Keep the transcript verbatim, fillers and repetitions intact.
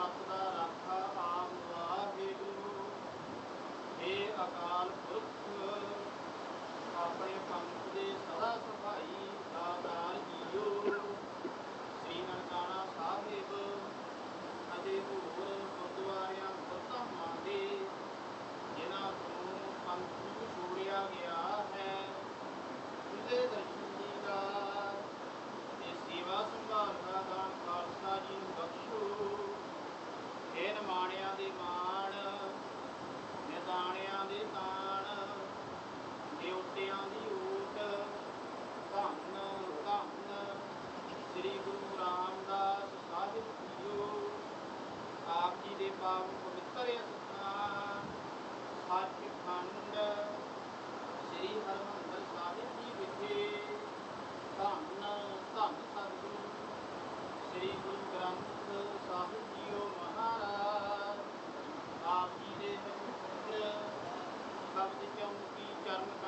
पत दा राखा आप वाहिगुरु। हे अकाल पुरख अपने पंथ दे सदा सफाई दातार जीओ। श्री ननकाना साहिब ਅਤੇ ਹੋਰ ਗੁਰਦੁਆਰਿਆਂ ਗੁਰਧਾਮਾਂ ਦੇ ਜਿਨ੍ਹਾਂ ਤੋਂ ਪੰਥ ਨੂੰ ਛੋੜਿਆ ਗਿਆ ਹੈ, ਉਹਦੇ ਦਰਸ਼ਨ ਦੀਦਾਰ ਤੇ ਸੇਵਾ ਸੰਭਾਲ ਦਾ ਦਾਨ ਖਾਲਸਾ ਜੀ ਨੂੰ ਬਖਸ਼ੋ। ਇਹ ਨਿਮਾਣਿਆਂ ਦੇ ਮਾਣ, ਨਿਦਾਣਿਆਂ ਦੇ ਤਾਣ, ਦਿਉਟਿਆਂ ਦੀ ਓਟ, ਧੰਨ ਧੰਨ ਸ੍ਰੀ ਗੁਰੂ ਰਾਮਦਾਸ ਸਾਹਿਬ ਜੀਓ। ਆਪ ਜੀ ਦੇ ਪਾਵਨ ਪਵਿੱਤਰ ਅਸਥਾਨ ਸੱਚਖੰਡ ਸ੍ਰੀ ਹਰਿਮੰਦਰ ਸਾਹਿਬ ਜੀ ਵਿਖੇ ਧੰਨ ਧੰਨ ਸਤਿਗੁਰੂ ਸ੍ਰੀ ਗੁਰੂ ਗ੍ਰੰਥ ਸਾਹਿਬ ਜੀਓ ਮਹਾਰਾਜ ਆਪ ਜੀ ਦੇ ਪਵਿੱਤਰ ਸ਼ਬਦ ਚੌਂਕੀ ਚਰਨ